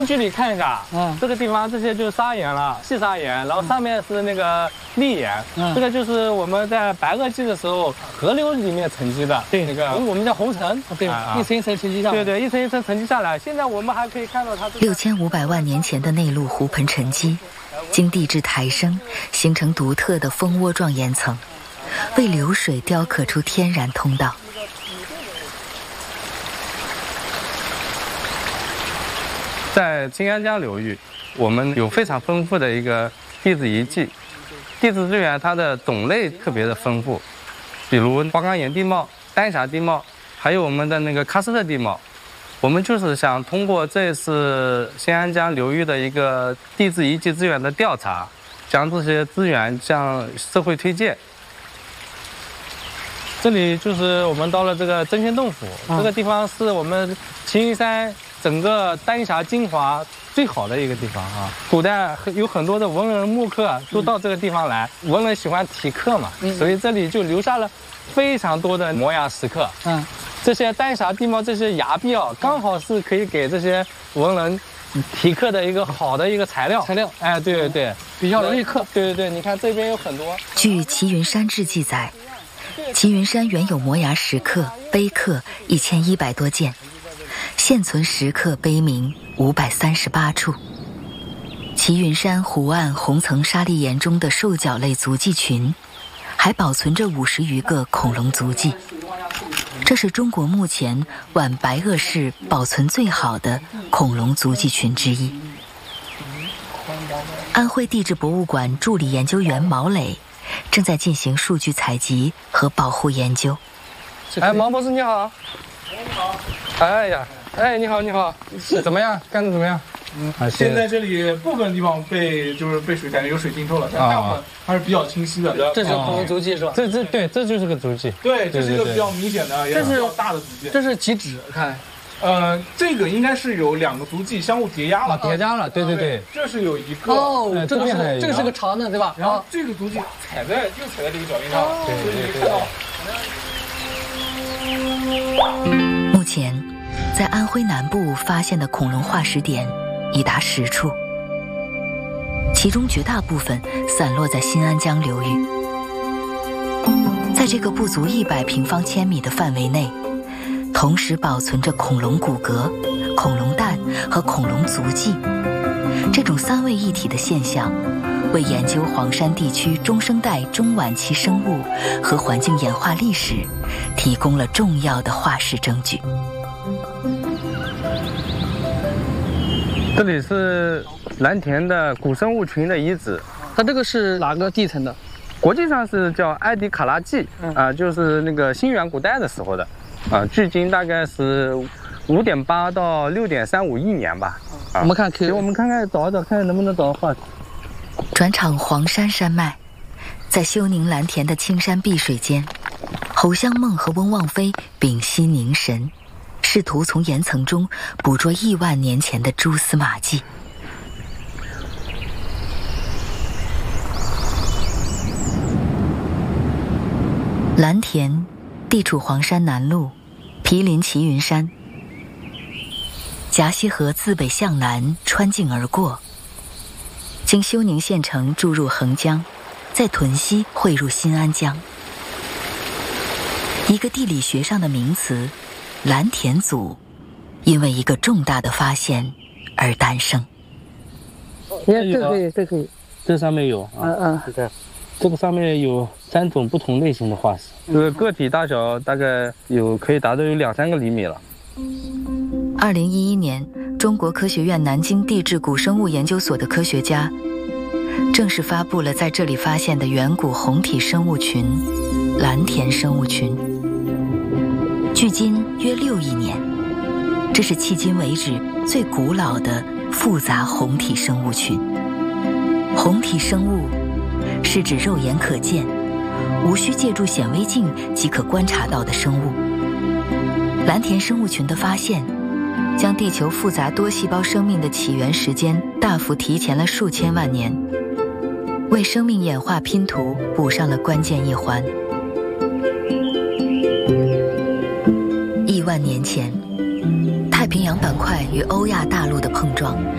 距离看一下，这个地方这些就是砂岩了，细砂岩，然后上面是那个砾岩，这个就是我们在白垩纪的时候河流里面沉积的，对，那个我们叫红尘，对，一层一层沉积下来，对，一层一层沉积下来。现在我们还可以看到它 6500万年前的内陆湖盆沉积，经地质抬升，形成独特的蜂窝状岩层，为流水雕刻出天然通道。 在金安江流域，我们有非常丰富的一个地质遗迹，地质资源它的种类特别的丰富，比如花岗岩地貌、丹霞地貌，还有我们的那个喀斯特地貌。我们就是想通过这次新安江流域的一个地质遗迹资源的调查，将这些资源向社会推荐。这里就是我们到了这个真仙洞府，这个地方是我们齐云山整个丹霞精华最好的一个地方啊！古代有很多的文人墨客都到这个地方来，文人喜欢题刻嘛，所以这里就留下了非常多的摩崖石刻。这些丹霞地貌这些崖壁啊，刚好是可以给这些文人题刻的一个好的一个材料。哎，对对对，比较容易刻。对对对，你看这边有很多。 据《齐云山志》记载，齐云山原有摩崖石刻、碑刻1100多件。现存石刻碑铭538处。齐云山湖岸红层砂砾岩中的兽脚类足迹群，还保存着50余个恐龙足迹。这是中国目前皖白垩市保存最好的恐龙足迹群之一。安徽地质博物馆助理研究员毛磊正在进行数据采集和保护研究。 哎，毛博士你好。你好。哎呀，哎，你好，你好，怎么样？干得怎么样？ 现在这里部分地方被水感觉有水浸透了，但大部分还是比较清晰的。 这是恐龙足迹是吧？对，这就是个足迹。 对，这是一个比较明显的，也是比较大的足迹。 这是几指？看， 这个应该是有2个足迹相互叠加了。 叠加了，对对对。 这是有一个。 哦，这个是个长的，对吧？ 然后这个足迹又踩在这个脚印上， 对。目前，在安徽南部发现的恐龙化石点已达10处，其中绝大部分散落在新安江流域。在这个不足100平方千米的范围内，同时保存着恐龙骨骼、恐龙蛋和恐龙足迹，这种3位一体的现象，为研究黄山地区中生代中晚期生物和环境演化历史提供了重要的化石证据。 这里是蓝田的古生物群的遗址。 它这个是哪个地层的？ 国际上是叫埃迪卡拉纪，就是那个新远古代的时候的，距今大概是5.8到6.35亿年吧。 我们看， 给我们看看找一找，看看能不能找到化石。 转场黄山山脉，在休宁蓝田的青山碧水间，侯湘梦和翁望飞屏息凝神，试图从岩层中捕捉亿万年前的蛛丝马迹。蓝田地处黄山南麓，毗邻齐云山，夹溪河自北向南穿境而过，经休宁县城注入横江，在屯溪汇入新安江。一个地理学上的名词蓝田组，因为一个重大的发现而诞生。 你看，这可以， 这上面有这个上面有3种不同类型的化石，这个个体大小大概可以达到有2-3个厘米了。 2011年，中国科学院南京地质古生物研究所的科学家正式发布了在这里发现的远古红体生物群蓝田生物群，距今约6亿年，这是迄今为止最古老的复杂红体生物群。红体生物是指肉眼可见，无需借助显微镜即可观察到的生物。蓝田生物群的发现，将地球复杂多细胞生命的起源时间大幅提前了数千万年，为生命演化拼图补上了关键一环。亿万年前，太平洋板块与欧亚大陆的碰撞，